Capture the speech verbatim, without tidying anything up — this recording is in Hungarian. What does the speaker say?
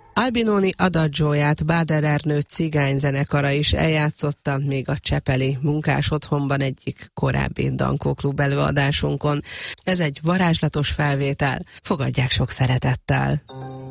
Albinoni Adagioját Báder Ernő cigányzenekara is eljátszotta, még a csepeli Munkás Otthonban egyik korábbi Dankó Klub előadásunkon. Ez egy varázslatos felvétel, fogadják sok szeretettel!